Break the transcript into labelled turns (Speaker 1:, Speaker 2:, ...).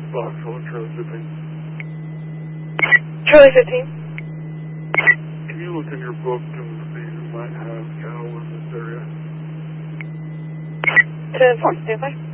Speaker 1: Fox, hold Charlie 15.
Speaker 2: Charlie 15.
Speaker 1: Can you look in your book and see who might have cattle in this area?
Speaker 2: 10-4, stand by.